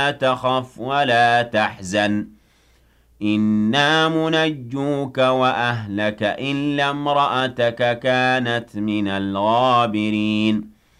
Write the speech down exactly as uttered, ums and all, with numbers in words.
تخف ولا تحزن إنا منجوك وأهلك إلا امرأتك كانت من الغابرين